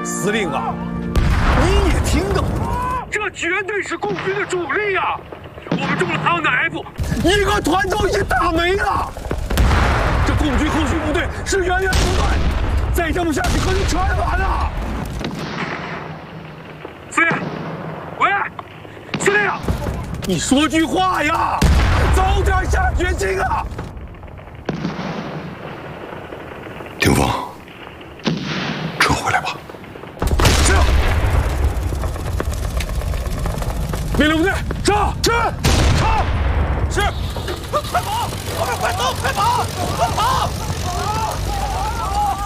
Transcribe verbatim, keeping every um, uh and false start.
司令啊，你也听到了， 这绝对是共军的主力呀！我们中了他们的 F， 一个团都已经打没了。这共军后续部队是源源不断，再这么下去可就全完了。 司令，喂，司令， 你说句话呀，早点下决心啊！ 霆锋，撤回来吧。 是。命令部队上，是，上，是。快跑！后面快走！快跑！快跑！